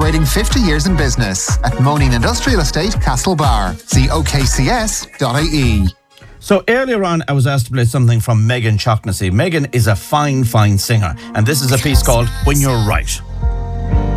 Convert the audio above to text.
celebrating 50 years in business at Moaning Industrial Estate, Castlebar. See okcs.ie. So earlier on, I was asked to play something from Megan Shocknessy. Megan is a fine, fine singer, and this is a piece called When You're Right.